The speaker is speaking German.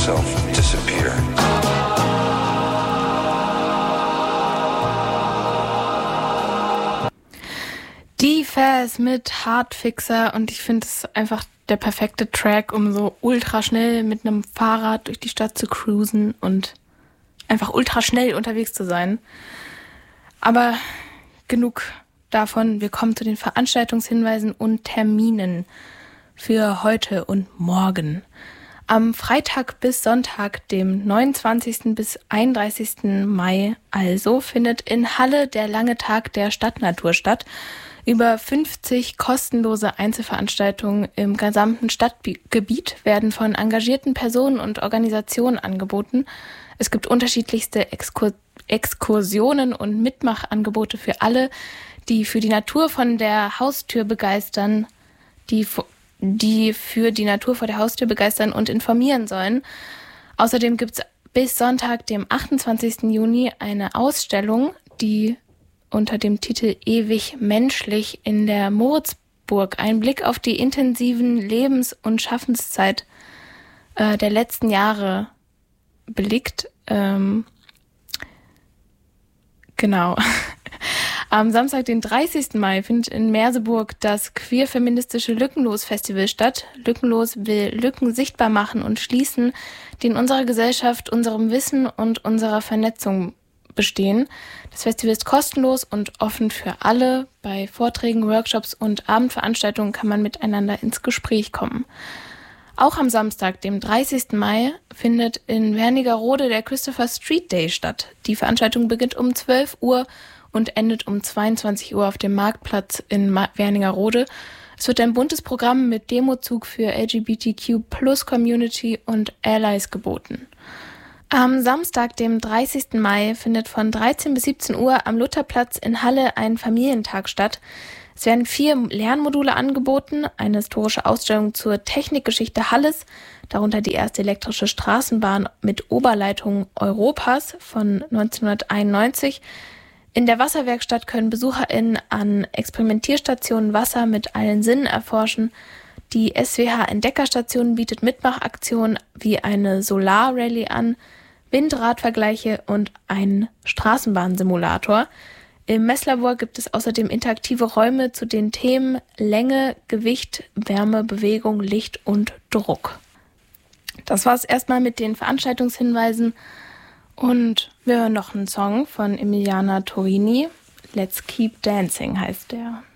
yourself disappear. Die Faz mit Hardfixer, und ich finde es einfach der perfekte Track, um so ultra schnell mit einem Fahrrad durch die Stadt zu cruisen und einfach ultra schnell unterwegs zu sein. Aber genug davon, wir kommen zu den Veranstaltungshinweisen und Terminen für heute und morgen. Am Freitag bis Sonntag, dem 29. bis 31. Mai also, findet in Halle der lange Tag der Stadtnatur statt. Über 50 kostenlose Einzelveranstaltungen im gesamten Stadtgebiet werden von engagierten Personen und Organisationen angeboten. Es gibt unterschiedlichste Exkursionen und Mitmachangebote für alle, die für die Natur von der Haustür begeistern, die für die Natur vor der Haustür begeistern und informieren sollen. Außerdem gibt es bis Sonntag, dem 28. Juni, eine Ausstellung, die unter dem Titel Ewig menschlich in der Moritzburg einen Blick auf die intensiven Lebens- und Schaffenszeit der letzten Jahre blickt. Genau. Am Samstag, den 30. Mai, findet in Merseburg das queer-feministische Lückenlos-Festival statt. Lückenlos will Lücken sichtbar machen und schließen, die in unserer Gesellschaft, unserem Wissen und unserer Vernetzung bestehen. Das Festival ist kostenlos und offen für alle. Bei Vorträgen, Workshops und Abendveranstaltungen kann man miteinander ins Gespräch kommen. Auch am Samstag, dem 30. Mai, findet in Wernigerode der Christopher Street Day statt. Die Veranstaltung beginnt um 12 Uhr und endet um 22 Uhr auf dem Marktplatz in Wernigerode. Es wird ein buntes Programm mit Demozug für LGBTQ+-Community und Allies geboten. Am Samstag, dem 30. Mai, findet von 13 bis 17 Uhr am Lutherplatz in Halle ein Familientag statt. Es werden 4 Lernmodule angeboten, eine historische Ausstellung zur Technikgeschichte Halles, darunter die erste elektrische Straßenbahn mit Oberleitung Europas von 1991. In der Wasserwerkstatt können BesucherInnen an Experimentierstationen Wasser mit allen Sinnen erforschen. Die SWH Entdeckerstation bietet Mitmachaktionen wie eine Solarrallye an, Windradvergleiche und einen Straßenbahnsimulator. Im Messlabor gibt es außerdem interaktive Räume zu den Themen Länge, Gewicht, Wärme, Bewegung, Licht und Druck. Das war's erstmal mit den Veranstaltungshinweisen und wir hören noch einen Song von Emiliana Torini. Let's Keep Dancing heißt der.